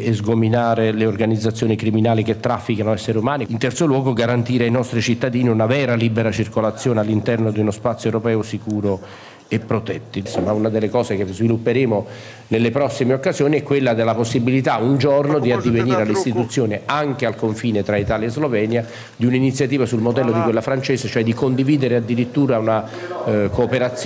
e sgominare le organizzazioni criminali che trafficano esseri umani. In terzo luogo, garantire ai nostri cittadini una vera libera circolazione all'interno di uno spazio europeo sicuro e protetti. Insomma, una delle cose che svilupperemo nelle prossime occasioni è quella della possibilità un giorno di addivenire all'istituzione anche al confine tra Italia e Slovenia di un'iniziativa sul modello di quella francese, cioè di condividere addirittura una cooperazione